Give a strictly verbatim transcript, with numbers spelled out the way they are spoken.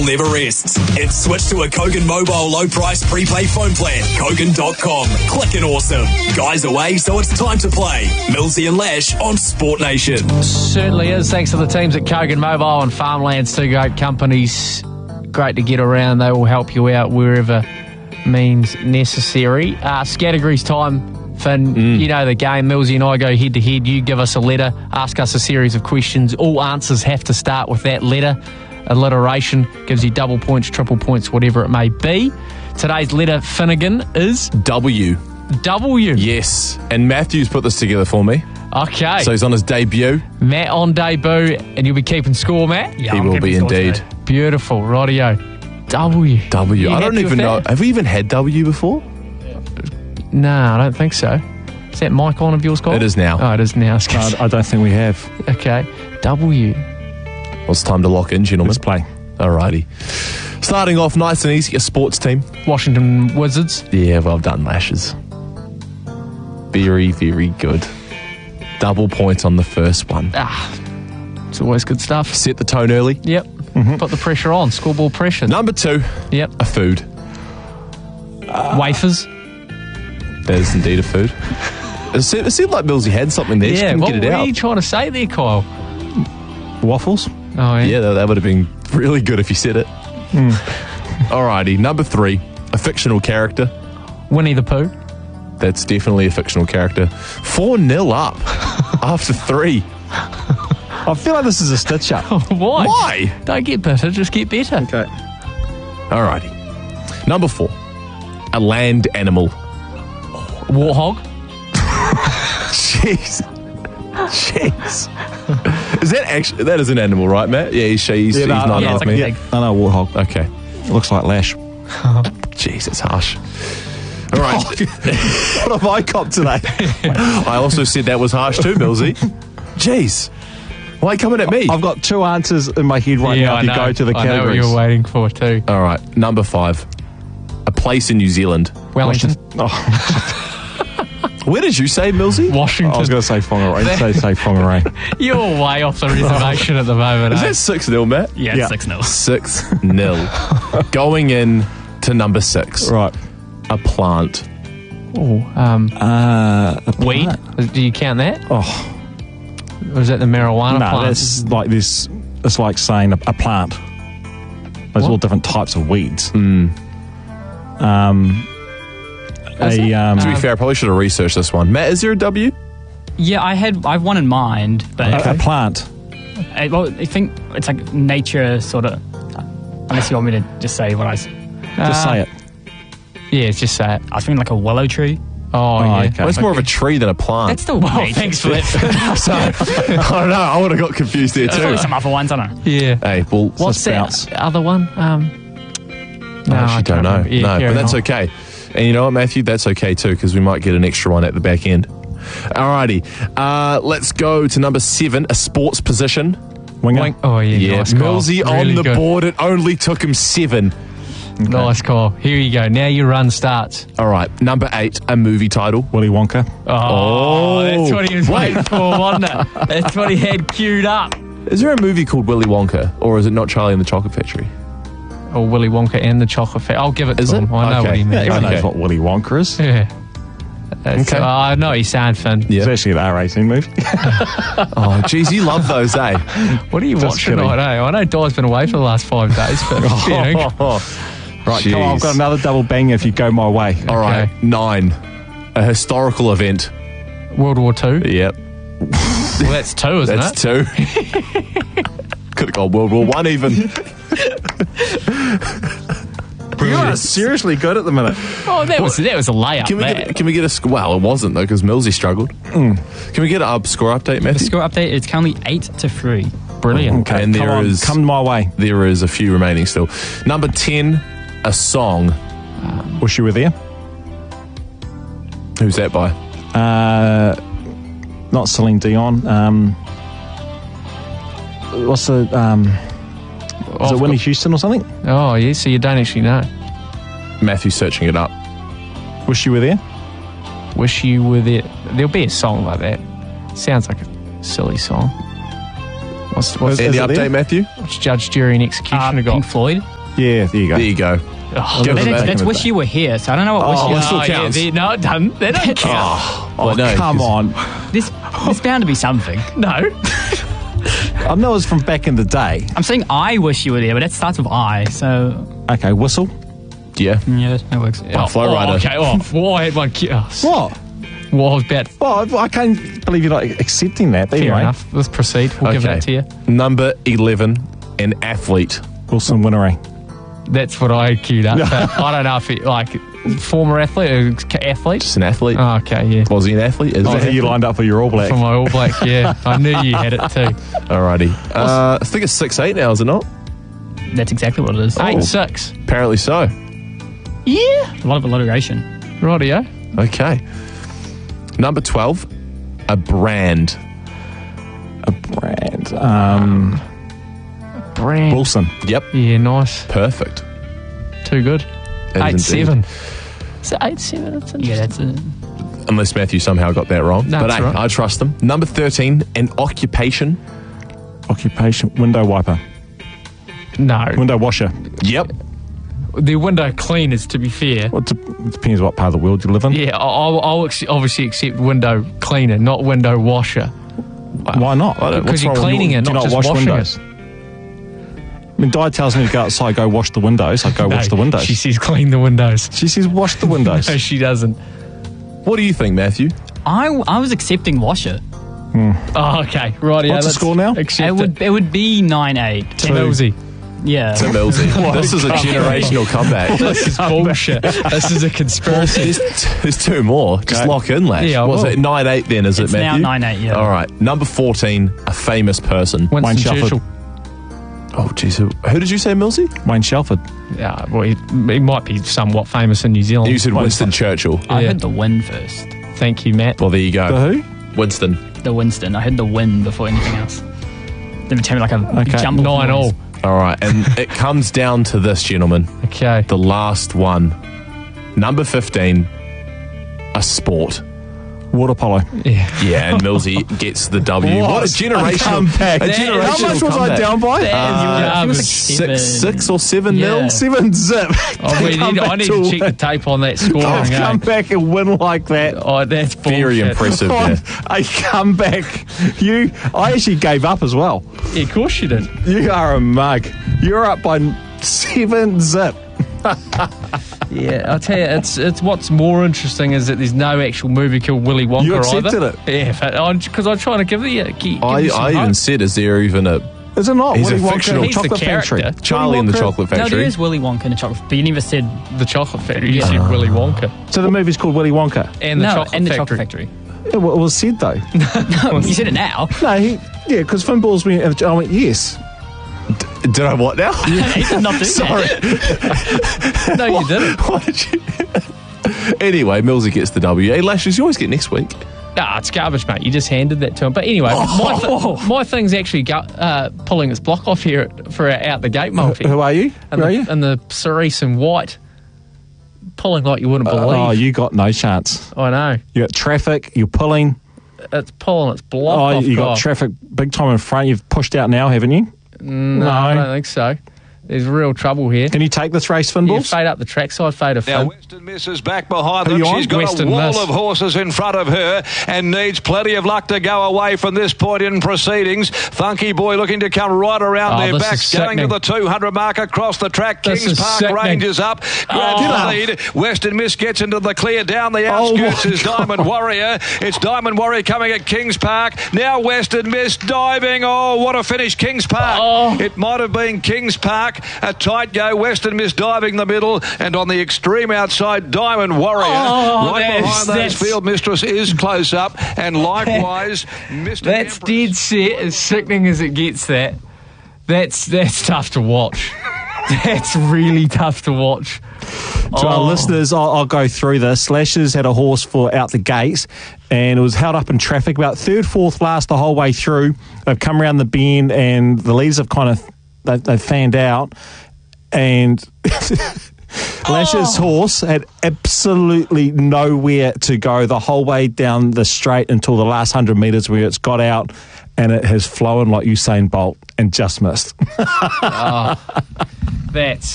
never rests. It's switched to a Kogan mobile low-price prepaid phone plan. Kogan dot com. Clickin' awesome. Guys away, so it's time to play. Millsy and Lash on Sport Nation. Certainly is. Thanks to the teams at Kogan Mobile and Farmlands, two great companies. Great to get around. They will help you out wherever means necessary. Uh, Scattergories time, Finn. Mm. You know the game. Millsy and I go head-to-head. You give us a letter, ask us a series of questions. All answers have to start with that letter. Alliteration gives you double points, triple points, whatever it may be. Today's letter, Finnegan, is... W. W. Yes. And Matthew's put this together for me. Okay. So he's on his debut. Matt on debut, and you'll be keeping score, Matt? Yeah, he will be indeed. Beautiful. Rightio. W. W. I don't even know. Have we even had W before? No, I don't think so. Is that mic on of yours, Scott? It is now. Oh, it is now. No, I don't think we have. Okay. W. Well, it's time to lock in, gentlemen. Let's play. Alrighty. Starting off nice and easy, a sports team. Washington Wizards. Yeah, well done, Lashes. Very, very good. Double points on the first one. Ah, it's always good stuff. Set the tone early. Yep. Mm-hmm. Put the pressure on. Scoreboard pressure. Number two. Yep. A food. Uh, Wafers. That is indeed a food. It seemed, it seemed like Millsy had something there. Yeah, She what get it were out. you trying to say there, Kyle? Waffles? Oh, yeah. Yeah, that, that would have been really good if you said it. Mm. Alrighty, number three. A fictional character. Winnie the Pooh. That's definitely a fictional character. four nil up after three. I feel like this is a stitch up. Why? Why? Don't get better, just get better. Okay. Alrighty. Number four. A land animal. Warthog. Jeez. Jeez. Is that actually, that is an animal, right, Matt? Yeah, he's, he's, Yeah, he's no, not yeah, with it's like me. a pig. I know, warthog. Okay. It looks like Lash. Jeez, it's harsh. All right. What have I got today? I also said that was harsh too, Millsy. Jeez. Why are you coming at me? I've got two answers in my head right yeah, now I if you know. go to the I know what categories. you were waiting for, too. All right, number five. A place in New Zealand. Wellington. Oh, Where did you say, Millsy? Washington. I was going to say Whangarei. say, say Whangarei. You're way off the reservation at the moment, Is eh? that six nil, Matt? Yeah, Yeah. six nil. six nil. Going in to number six. Right. A plant. Oh, um, Uh, a weed. plant. Do you count that? Oh, Or is that the marijuana no, plant? that's like this. It's like saying a, a plant. There's What? all different types of weeds. Mm. Um, Is it? a um, To be fair, I probably should have researched this one. Matt, is there a W? Yeah, I had I've one in mind, but a, a plant. I, well, I think it's like nature sort of. Unless you want me to just say what I, s- Just say it. Yeah, just say it. I was thinking like a willow tree. Oh, Oh, yeah. okay. Well, it's more of a tree than a plant. That's still Well, nature. thanks for that. So, I don't know. I would have got confused there There's too. probably some other ones, I don't know. Yeah. Hey, well, What's sprouts. that other one? Um, I actually I don't can't know. remember. Yeah, no, carry but that's on. okay. And you know what, Matthew? That's okay too, because we might get an extra one at the back end. Alrighty. Uh, let's go to number seven, a sports position. Winger. Wing- Oh, yeah. Yeah, nice call. Millsy on Really the good. board. It only took him seven. Nice call. Here you go. Now your run starts. All right, number eight, a movie title. Willy Wonka. Oh, Oh. that's what he was Wait. waiting for, wasn't it? That's what he had queued up. Is there a movie called Willy Wonka, or is it not Charlie and the Chocolate Factory? Oh, Willy Wonka and the Chocolate Factory. I'll give it Is to it? him. I know Okay. what he Yeah, means. everyone Okay. knows what Willy Wonka is. Yeah. That's- Okay. I know what he's saying, Finn. Yeah. It's actually an R eighteen movie. Oh, geez, you love those, eh? What are you Just watching? kidding. I know. I know Di's been away for the last five days, but you know, Right, come on, I've got Jeez. another double banger if you go my way. All right, Okay. nine, a historical event. World War Two. Yep, Well, that's two, isn't that's it? two. Could have gone World War One even. You are seriously good at the minute. Oh, that was that was a layup. Can we that. get? Can we get a? sc- Well, it wasn't though because Millsy struggled. Can we get a uh, score update, The Matthew? score update is currently eight to three. Brilliant. Okay, and come there on, is come my way. there is a few remaining still. Number ten, a song. Wish you were there. Who's that by? Uh, not Celine Dion. Um, what's the um? Oh, Is it I've Whitney got- Houston or something? Oh, yeah. So you don't actually know. Matthew's searching it up. Wish you were there. Wish you were there. There'll be a song like that. Sounds like a silly song. What's what's, Is- Any it update, there? Matthew? what's Judge, Jury, and Uh, Executioner Pink got? Floyd. Yeah, there you go. There you go. Oh, Give That's, them that. that's wish you were here, so I don't know what wish Oh, you it were. still Oh, yeah, counts. they- no, it doesn't. They don't count. Oh, Well, no, come 'cause- on. This, there's bound to be something. No. I know it's from back in the day. I'm saying I wish you were there, but that starts with I, so Okay, whistle. Yeah. yeah, that works. Oh, Flow Rider. Oh, okay. Oh, well, I had one. ki- Oh, What? well, I was about. Well, I can't believe you're not accepting that. But Fair anyway, enough. Let's proceed. We'll give that to you. Number eleven, an athlete. Wilson Winnery. That's what I had queued up. But I don't know if it, like, former athlete or athlete. Just an athlete. Oh, okay, yeah. Was he an athlete? Is Oh, he? you lined up for your All Black. For my All Black, yeah. I knew you had it too. Alrighty. Uh, I think it's six eight now, is it not? That's exactly what it is. Eight six. Apparently so. Yeah. A lot of alliteration. Rightio. Okay. Number twelve, a brand. A brand. Um, Brand. Wilson. Yep. Yeah, nice. Perfect. Too good. It is Eight indeed. seven. Is it eight seven? That's Yeah, that's it. Unless Matthew somehow got that wrong. No, but that's hey, right. I trust them. Number thirteen, an occupation. Occupation. Window wiper. No. Window washer. Yep. The window cleaners, to be fair. Well, it de- depends what part of the world you live in. Yeah, I'll, I'll ex- obviously accept window cleaner, not window washer. Why not? I don't- Because what's you're wrong with cleaning you? it, Do you not not just wash washing windows? it. I mean, Di tells me to go outside, go wash the windows. I go wash No, the windows. She says clean the windows. She says wash the windows. No, she doesn't. What do you think, Matthew? I, I was accepting washer. Oh, okay. Right, yeah. What's the let's score now? Accept It would it would be nine eight. it. Millsy. Yeah. Tim Millsy. This is a generational comeback. This is bullshit. This is a conspiracy. There's, there's two more. Just Okay. lock in, Lash. Yeah, I What's will. it? nine eight then, is It's it, now Matthew? nine eight, yeah. All right. Number fourteen, a famous person. Winston Wayne Shelford. Churchill. Oh, jeez. Who, who did you say, Millsy? Wayne Shelford. Yeah, well, he, he might be somewhat famous in New Zealand. You said Winston Churchill. I Yeah. heard the win first. Thank you, Matt. Well, there you go. The who? Winston. The Winston. I heard the win before anything else. Then tell me like a Okay. jumble. of Nine noise. all. All right. And it comes down to this, gentlemen. Okay. The last one. Number fifteen, a sport. Water polo. Yeah. Yeah, and Millsy gets the W. What, a generational comeback. A That- generational How much was I comeback. down by? Uh, it was like Six, seven. six or seven Yeah. nil. Seven zip. Oh, we Come need, I back need to to check the tape on that scoring. I've eh? come back and win like that. Oh, that's Very bullshit. impressive On there. a comeback. You, I actually gave up as well. Yeah, of course you did. You are a mug. You're up by seven zip. Yeah, I'll tell you, it's it's what's more interesting is that there's no actual movie called Willy Wonka You accepted either. it? Yeah, because I'm trying to give you, give, give I, you some I even hope. said, is there even a Is it not? He's a Willy Wonka fictional- and the He's the Chocolate Factory. character. Charlie in the Wonka- Chocolate No, Factory? there is Willy Wonka and a chocolate. But you never said The Chocolate Factory. You Yeah. said Willy Wonka So the movie's called Willy Wonka. and the no, Chocolate and the Factory. chocolate factory. Yeah, well, it was said though. No, you said it now. No, he, yeah, because Finn Balls went. I went yes. Did I what now? He did not do Sorry. that. No, you didn't. Why did you? Anyway, Millsy gets the W. Hey, Lashes, you always get next week. Nah, it's garbage, mate. You just handed that to him. But anyway, my, th- my thing's actually go- uh, pulling its block off here for our out the gate multi. Who are you? And Who are the, you? and the cerise and white pulling like you wouldn't believe. Oh, you got no chance. I know. You got traffic. You're pulling. It's pulling its block Oh, off. you got guy. traffic big time in front. You've pushed out now, haven't you? No, I don't think so. There's real trouble here. Can you take this race, Finn You Balls? fade up the trackside, fade a Now, fin. Western Miss is back behind Who them. you on? She's got Western a wall Miss. of horses in front of her and needs plenty of luck to go away from this point in proceedings. Funky Boy looking to come right around Oh, their this backs, is going to sickening. the two hundred mark across the track. This Kings is Park sickening. ranges up, grabs Oh. the lead. Western Miss gets into the clear. Down the Oh, outskirts my is Diamond Warrior. It's Diamond Warrior coming at Kings Park. Now Western Miss diving. Oh, what a finish, Kings Park. Oh. It might have been Kings Park. A tight go. Western Miss diving the middle, and on the extreme outside, Diamond Warrior. Oh, right that's- behind those that's- Field Mistress is close up, and likewise, Mister That's Empress. dead set, as sickening as it gets. That that's that's tough to watch. That's really tough to watch. To our Oh. listeners, I'll, I'll go through this. Slashes had a horse for out the gates, and it was held up in traffic about third, fourth, last the whole way through. They've come around the bend, and the leaders have kind of they've, they've fanned out, and Lash's horse had absolutely nowhere to go the whole way down the straight until the last hundred metres, where it's got out, and it has flown like Usain Bolt and just missed. That's